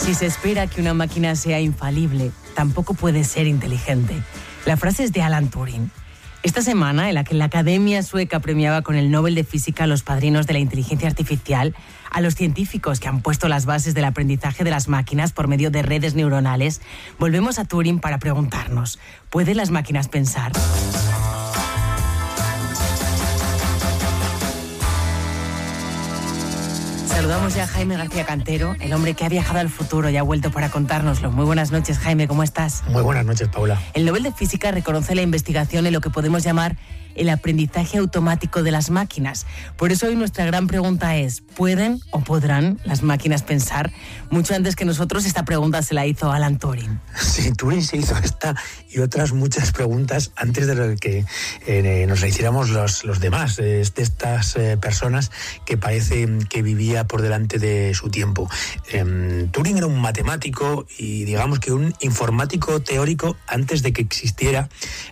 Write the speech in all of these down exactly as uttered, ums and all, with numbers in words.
Si se espera que una máquina sea infalible, tampoco puede ser inteligente. La frase es de Alan Turing. Esta semana, en la que la Academia Sueca premiaba con el Nobel de Física a los padrinos de la inteligencia artificial, a los científicos que han puesto las bases del aprendizaje de las máquinas por medio de redes neuronales, volvemos a Turing para preguntarnos, ¿pueden las máquinas pensar? Saludamos ya a Jaime García Cantero, el hombre que ha viajado al futuro y ha vuelto para contárnoslo. Muy buenas noches, Jaime, ¿cómo estás? Muy buenas noches, Paula. El Nobel de Física reconoce la investigación en lo que podemos llamar el aprendizaje automático de las máquinas. Por eso hoy nuestra gran pregunta es, ¿pueden o podrán las máquinas pensar? Mucho antes que nosotros, esta pregunta se la hizo Alan Turing. Sí, Turing se hizo esta y otras muchas preguntas antes de lo que eh, nos la hiciéramos los, los demás, eh, de estas eh, personas que parece que vivía por delante de su tiempo. Eh, Turing era un matemático y digamos que un informático teórico antes de que existiera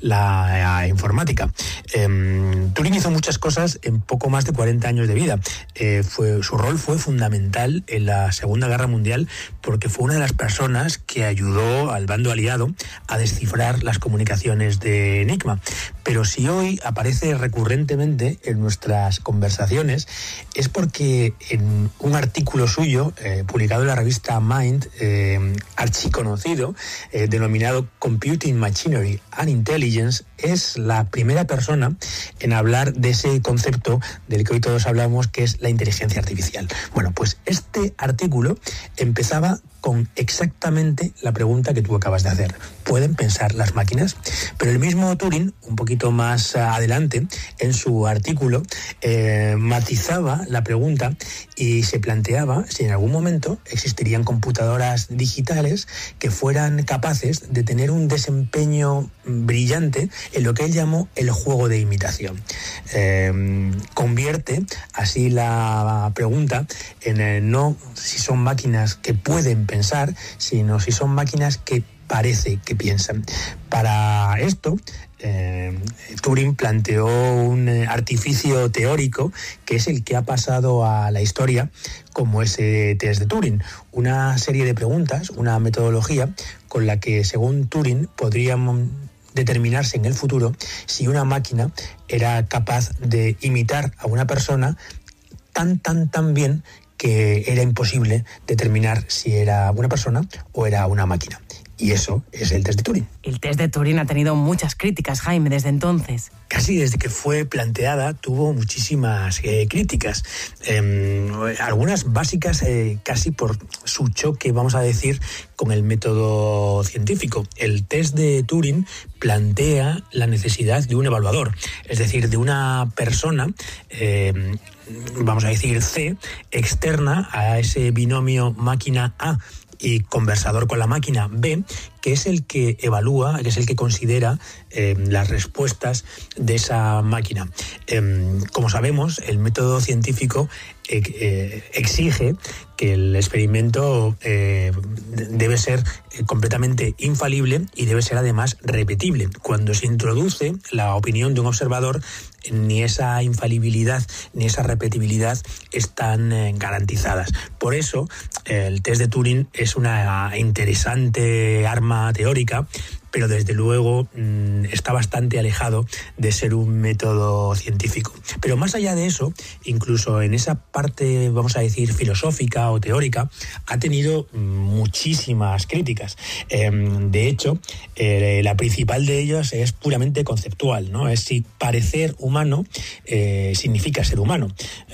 la, la informática. Eh, Turing hizo muchas cosas en poco más de cuarenta años de vida. Eh, fue, su rol fue fundamental en la Segunda Guerra Mundial porque fue una de las personas que ayudó al bando aliado a descifrar las comunicaciones de Enigma. Pero si hoy aparece recurrentemente en nuestras conversaciones es porque en un artículo suyo eh, publicado en la revista Mind, eh, archiconocido, eh, denominado Computing Machinery and Intelligence, es la primera persona en hablar de ese concepto del que hoy todos hablamos, que es la inteligencia artificial. Bueno, pues este artículo empezaba con exactamente la pregunta que tú acabas de hacer. ¿Pueden pensar las máquinas? Pero el mismo Turing, un poquito más adelante, en su artículo, eh, matizaba la pregunta y se planteaba si en algún momento existirían computadoras digitales que fueran capaces de tener un desempeño brillante en lo que él llamó el juego de imitación. Eh, convierte así la pregunta en eh, no si son máquinas que pueden pensar, sino si son máquinas que parece que piensan. Para esto, eh, Turing planteó un artificio teórico que es el que ha pasado a la historia como ese test de Turing. Una serie de preguntas, una metodología con la que, según Turing, podríamos determinarse en el futuro si una máquina era capaz de imitar a una persona tan, tan, tan bien que era imposible determinar si era una persona o era una máquina. Y eso es el test de Turing. El test de Turing ha tenido muchas críticas, Jaime, desde entonces. Casi desde que fue planteada tuvo muchísimas eh, críticas. Eh, algunas básicas eh, casi por su choque, vamos a decir, con el método científico. El test de Turing plantea la necesidad de un evaluador, es decir, de una persona, eh, vamos a decir C, externa a ese binomio máquina A y conversador con la máquina B, que es el que evalúa, que es el que considera eh, las respuestas de esa máquina. Eh, como sabemos, el método científico eh, eh, exige que el experimento eh, debe ser eh, completamente infalible y debe ser además repetible. Cuando se introduce la opinión de un observador, ni esa infalibilidad ni esa repetibilidad están eh, garantizadas. Por eso, eh, el test de Turing es una interesante arma teórica, pero desde luego mmm, está bastante alejado de ser un método científico. Pero más allá de eso, incluso en esa parte, vamos a decir, filosófica o teórica, ha tenido muchísimas críticas. Eh, de hecho, eh, la principal de ellas es puramente conceptual, ¿no? Es si parecer humano eh, significa ser humano.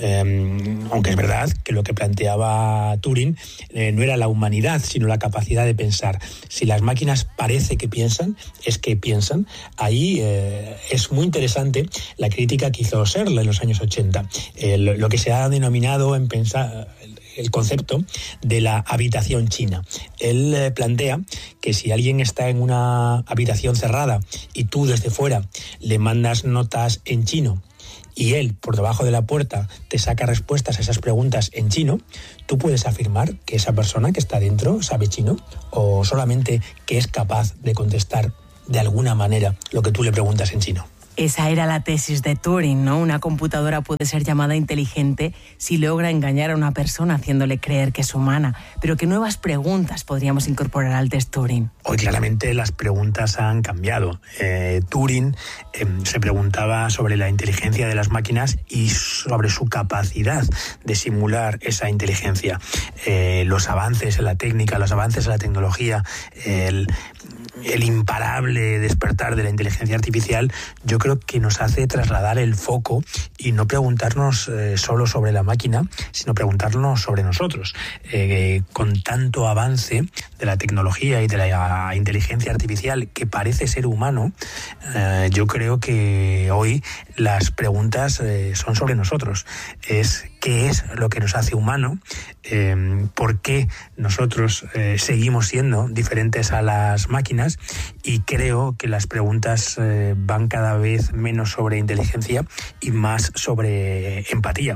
Eh, aunque es verdad que lo que planteaba Turing eh, no era la humanidad, sino la capacidad de pensar. Si las máquinas parece que piensan, es que piensan. Ahí eh, es muy interesante la crítica que hizo Searle en los años ochenta. Eh, lo, lo que se ha denominado en pensar el concepto de la habitación china. Él eh, plantea que si alguien está en una habitación cerrada y tú desde fuera le mandas notas en chino y él, por debajo de la puerta, te saca respuestas a esas preguntas en chino, tú puedes afirmar que esa persona que está dentro sabe chino o solamente que es capaz de contestar de alguna manera lo que tú le preguntas en chino. Esa era la tesis de Turing, ¿no? Una computadora puede ser llamada inteligente si logra engañar a una persona haciéndole creer que es humana. Pero ¿qué nuevas preguntas podríamos incorporar al test Turing? Hoy claramente las preguntas han cambiado. Eh, Turing eh, se preguntaba sobre la inteligencia de las máquinas y sobre su capacidad de simular esa inteligencia. Eh, los avances en la técnica, los avances en la tecnología, el... el imparable despertar de la inteligencia artificial, yo creo que nos hace trasladar el foco y no preguntarnos eh, solo sobre la máquina, sino preguntarnos sobre nosotros. Eh, con tanto avance de la tecnología y de la inteligencia artificial que parece ser humano, eh, yo creo que hoy las preguntas eh, son sobre nosotros. Es qué es lo que nos hace humano, eh, por qué nosotros eh, seguimos siendo diferentes a las máquinas, y creo que las preguntas eh, van cada vez menos sobre inteligencia y más sobre empatía.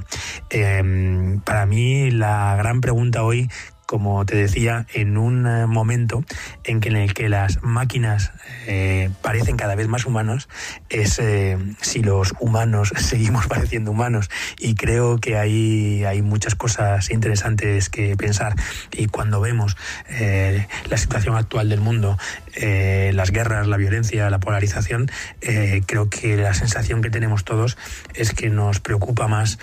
Eh, para mí la gran pregunta hoy, como te decía, en un momento en, que, en el que las máquinas eh, parecen cada vez más humanos, es eh, si los humanos seguimos pareciendo humanos. Y creo que hay, hay muchas cosas interesantes que pensar. Y cuando vemos eh, la situación actual del mundo, eh, las guerras, la violencia, la polarización, eh, creo que la sensación que tenemos todos es que nos preocupa más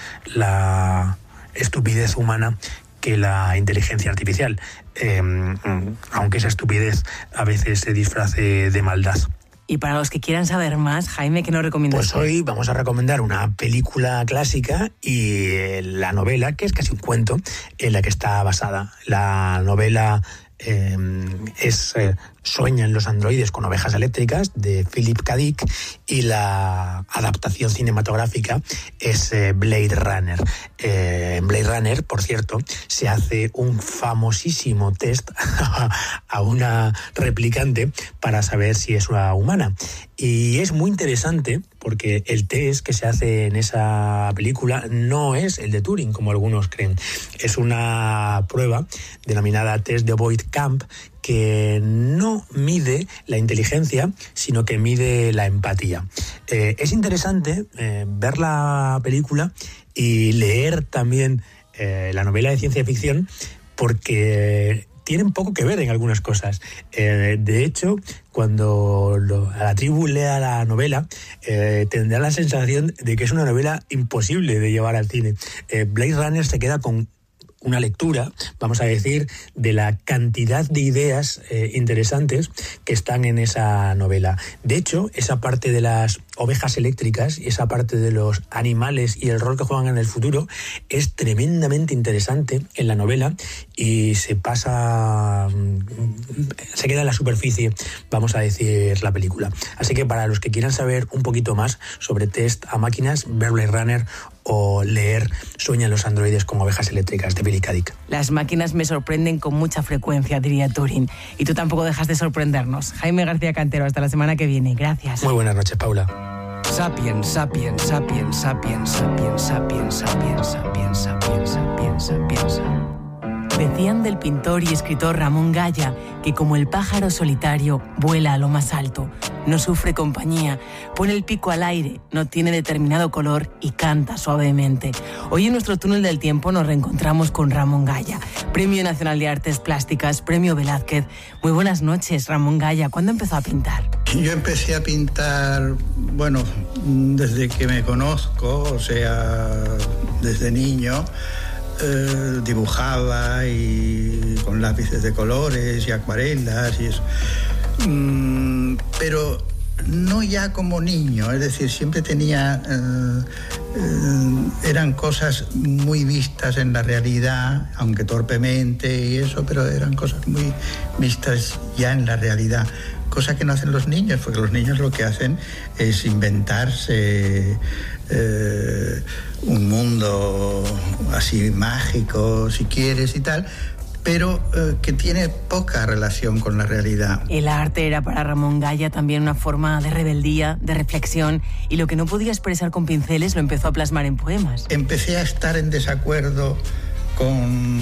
la estupidez humana que la inteligencia artificial, eh, aunque esa estupidez a veces se disfrace de maldad. Y para los que quieran saber más, Jaime, ¿qué nos recomiendas? Pues hoy vamos a recomendar una película clásica y eh, la novela, que es casi un cuento, en la que está basada. La novela eh, es eh, Sueñan los androides con ovejas eléctricas, de Philip K. Dick, y la adaptación cinematográfica es eh, Blade Runner. Eh, en Blade Runner, por cierto, se hace un famosísimo test a una replicante para saber si es una humana. Y es muy interesante porque el test que se hace en esa película no es el de Turing, como algunos creen. Es una prueba denominada test de Voight-Kamp, que no mide la inteligencia, sino que mide la empatía. Eh, es interesante eh, ver la película y leer también eh, la novela de ciencia ficción, porque tienen poco que ver en algunas cosas. Eh, de hecho, cuando lo, a la tribu lea la novela, eh, tendrá la sensación de que es una novela imposible de llevar al cine. Eh, Blade Runner se queda con una lectura, vamos a decir, de la cantidad de ideas eh, interesantes que están en esa novela. De hecho, esa parte de las ovejas eléctricas y esa parte de los animales y el rol que juegan en el futuro es tremendamente interesante en la novela, y se pasa, se queda en la superficie, vamos a decir, la película. Así que para los que quieran saber un poquito más sobre test a máquinas, ver Blade Runner o leer Sueñan los androides con ovejas eléctricas, de Philip K. Dick. Las máquinas me sorprenden con mucha frecuencia, diría Turing. Y tú tampoco dejas de sorprendernos. Jaime García Cantero, hasta la semana que viene. Gracias. Muy buenas noches, Paula. Sapiens, sapiens, sapiens, sapiens, sapiens, sapiens, sapiens, sapiens, sapiens, sapiens, sapiens. Decían del pintor y escritor Ramón Gaya que, como el pájaro solitario, vuela a lo más alto, no sufre compañía, pone el pico al aire, no tiene determinado color y canta suavemente. Hoy en nuestro túnel del tiempo nos reencontramos con Ramón Gaya, Premio Nacional de Artes Plásticas, Premio Velázquez. Muy buenas noches, Ramón Gaya. ¿Cuándo empezó a pintar? Yo empecé a pintar, bueno, desde que me conozco, o sea, desde niño. Eh, dibujaba y con lápices de colores y acuarelas y eso. Mm, pero no ya como niño, es decir, siempre tenía eh, eh, eran cosas muy vistas en la realidad, aunque torpemente y eso, pero eran cosas muy vistas ya en la realidad, cosa que no hacen los niños, porque los niños lo que hacen es inventarse eh, un mundo así mágico, si quieres, y tal, pero eh, que tiene poca relación con la realidad. El arte era para Ramón Gaya también una forma de rebeldía, de reflexión, y lo que no podía expresar con pinceles lo empezó a plasmar en poemas. Empecé a estar en desacuerdo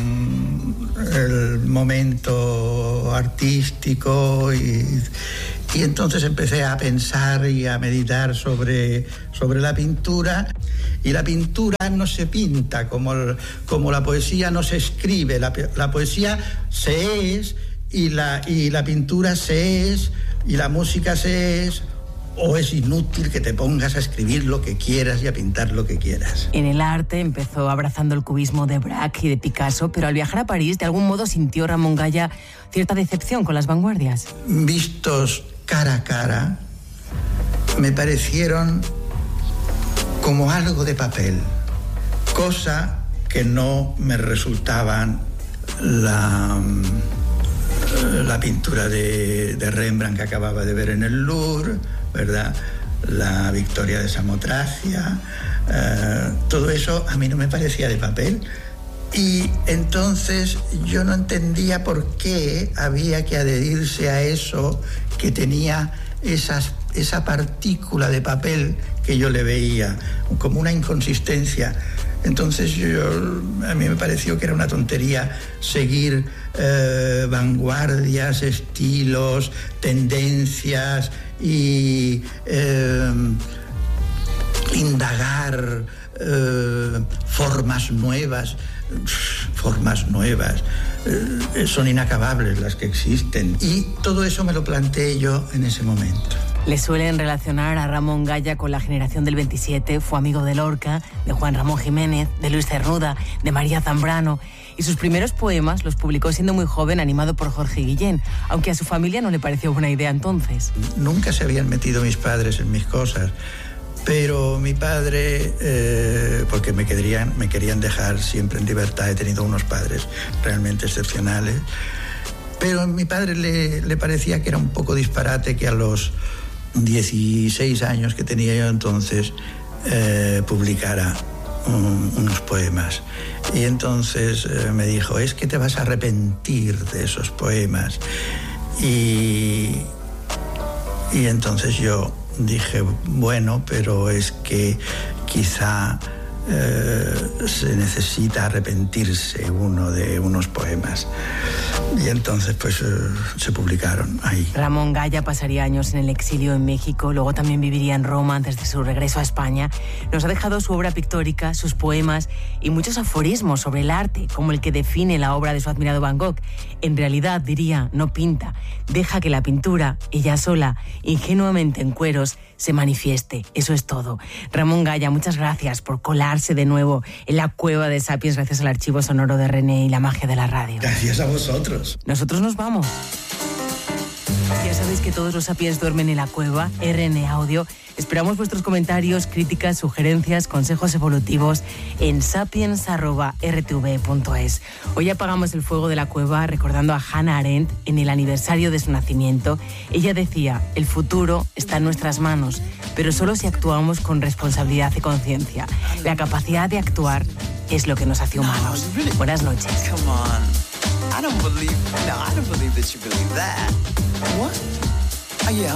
con el momento artístico y, Y entonces empecé a pensar y a meditar sobre, sobre la pintura. Y la pintura no se pinta como, como la poesía no se escribe. La, la poesía se es y la, y la pintura se es y la música se es. O es inútil que te pongas a escribir lo que quieras y a pintar lo que quieras. En el arte empezó abrazando el cubismo de Braque y de Picasso, pero al viajar a París, de algún modo sintió Ramón Gaya cierta decepción con las vanguardias. Vistos cara a cara, me parecieron como algo de papel, cosa que no me resultaban la... la pintura de, de Rembrandt que acababa de ver en el Louvre, ¿verdad? La Victoria de Samotracia, eh, todo eso a mí no me parecía de papel. Y entonces yo no entendía por qué había que adherirse a eso que tenía esas, esa partícula de papel que yo le veía, como una inconsistencia. Entonces yo, a mí me pareció que era una tontería seguir eh, vanguardias, estilos, tendencias y eh, indagar eh, formas nuevas. Formas nuevas, eh, son inacabables las que existen. Y todo eso me lo planteé yo en ese momento. Le suelen relacionar a Ramón Gaya con la generación del veintisiete, fue amigo de Lorca, de Juan Ramón Jiménez, de Luis Cernuda, de María Zambrano, y sus primeros poemas los publicó siendo muy joven, animado por Jorge Guillén, aunque a su familia no le pareció buena idea entonces. Nunca se habían metido mis padres en mis cosas, pero mi padre, eh, porque me querían, me querían dejar siempre en libertad, he tenido unos padres realmente excepcionales, pero a mi padre le, le parecía que era un poco disparate que a los dieciséis años que tenía yo entonces eh, publicara un, unos poemas. Y entonces eh, me dijo, es que te vas a arrepentir de esos poemas. Y, y entonces yo dije, bueno, pero es que quizá eh, se necesita arrepentirse uno de unos poemas. Y entonces pues eh, se publicaron ahí. Ramón Gaya pasaría años en el exilio en México, luego también viviría en Roma antes de su regreso a España. Nos ha dejado su obra pictórica, sus poemas y muchos aforismos sobre el arte, como el que define la obra de su admirado Van Gogh. En realidad, diría, no pinta, deja que la pintura, ella sola, ingenuamente en cueros, se manifieste. Eso es todo. Ramón Gaya, muchas gracias por colarse de nuevo en la cueva de Sapiens gracias al archivo sonoro de René y la magia de la radio. Gracias a vosotros. Nosotros nos vamos. Ya sabéis que todos los Sapiens duermen en la cueva, R N Audio. Esperamos vuestros comentarios, críticas, sugerencias, consejos evolutivos en sapiens arroba r t v punto es. Hoy apagamos el fuego de la cueva recordando a Hannah Arendt en el aniversario de su nacimiento. Ella decía, el futuro está en nuestras manos, pero solo si actuamos con responsabilidad y conciencia. La capacidad de actuar es lo que nos hace humanos. Buenas noches. Come on. I don't believe, no, I don't believe that you believe that. What? Oh, yeah.